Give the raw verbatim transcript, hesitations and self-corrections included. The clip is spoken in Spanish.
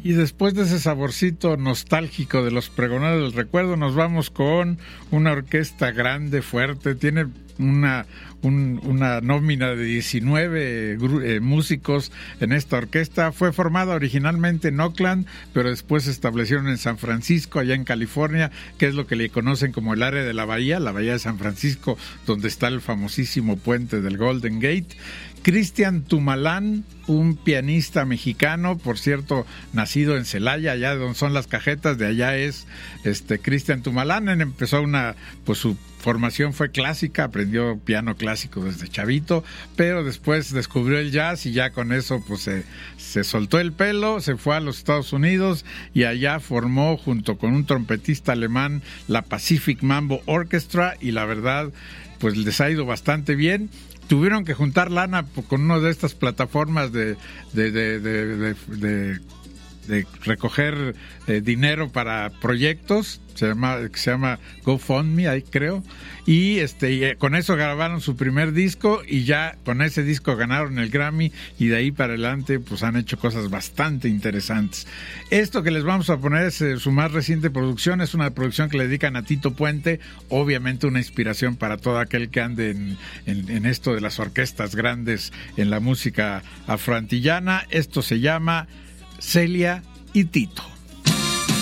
Y después de ese saborcito nostálgico de los pregoneros del recuerdo, nos vamos con una orquesta grande, fuerte. Tiene una, un, una nómina de diecinueve eh, músicos en esta orquesta. Fue formada originalmente en Oakland, pero después se establecieron en San Francisco, allá en California, que es lo que le conocen como el área de la bahía, la bahía de San Francisco, donde está el famosísimo puente del Golden Gate. Cristian Tumalán, un pianista mexicano, por cierto, nacido en Celaya, allá donde son las cajetas, de allá es este Cristian Tumalán. Él empezó una, pues su formación fue clásica, aprendió piano clásico desde chavito, pero después descubrió el jazz y ya con eso pues se, se soltó el pelo, se fue a los Estados Unidos y allá formó junto con un trompetista alemán la Pacific Mambo Orchestra, y la verdad pues les ha ido bastante bien. Tuvieron que juntar lana con una de estas plataformas de, de, de, de, de, de, de recoger eh, dinero para proyectos, se llama, que se llama GoFundMe, ahí creo, y este y, eh, con eso grabaron su primer disco, y ya con ese disco ganaron el Grammy, y de ahí para adelante pues han hecho cosas bastante interesantes. Esto que les vamos a poner es eh, su más reciente producción, es una producción que le dedican a Tito Puente, obviamente una inspiración para todo aquel que ande en, en, en esto de las orquestas grandes en la música afroantillana. Esto se llama Celia y Tito.